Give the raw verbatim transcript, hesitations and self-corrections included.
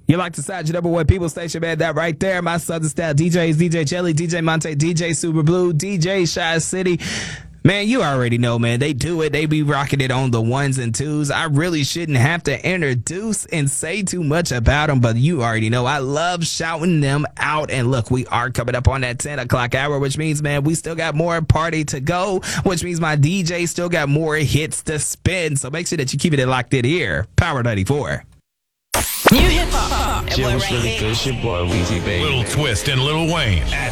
You like to side your number one people station, man? That right there, my Southern Style D Js, D J Jelly, D J Monte, D J Super Blue, D J Shy City. Man, you already know, man. They do it. They be rocking it on the ones and twos. I really shouldn't have to introduce and say too much about them, but you already know I love shouting them out. And look, we are coming up on that ten o'clock hour, which means, man, we still got more party to go, which means my D J still got more hits to spin. So make sure that you keep it locked in here. Power ninety-four. New hip hop. Yeah, what's really good? It's your boy Weezy, baby. Little Twist and Lil Wayne at